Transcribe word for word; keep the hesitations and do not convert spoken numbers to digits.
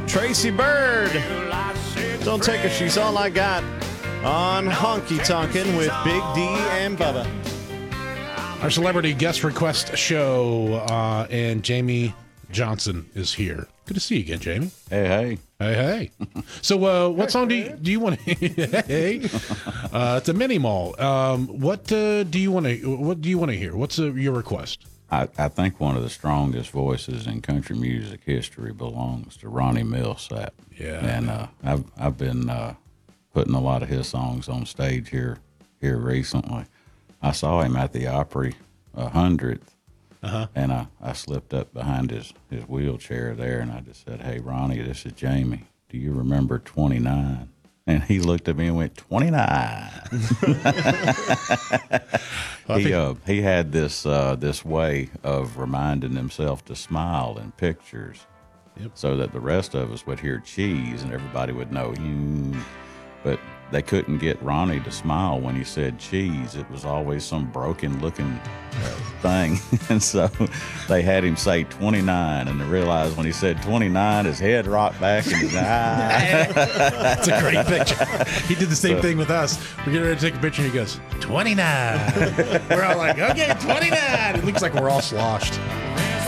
Tracy Bird. Don't take her, she's all I got. On Honky Tonkin' with Big D and Bubba. Our celebrity guest request show, uh, and Jamie Johnson is here. Good to see you again, Jamie. Hey, hey. Hey, hey. So uh, what song do you, do you want to hey, uh, it's a mini mall. Um, what uh, do you want to what do you want to hear? What's uh, your request? I, I think one of the strongest voices in country music history belongs to Ronnie Milsap. Yeah. And uh, I've I've been uh, putting a lot of his songs on stage here here recently. I saw him at the Opry one hundredth, uh-huh. and I, I slipped up behind his, his wheelchair there, and I just said, "Hey, Ronnie, this is Jamie. Do you remember twenty-nine?" And he looked at me and went, twenty-nine. he uh, he had this uh, this way of reminding himself to smile in pictures, yep. so that the rest of us would hear cheese and everybody would know. Mm. But they couldn't get Ronnie to smile when he said cheese. It was always some broken-looking uh, thing. And so they had him say twenty-nine, and they realized when he said twenty-nine, his head rocked back in his eye. That's a great picture. He did the same so, thing with us. We're getting ready to take a picture, and he goes, twenty-nine. We're all like, okay, twenty-nine. It looks like we're all sloshed.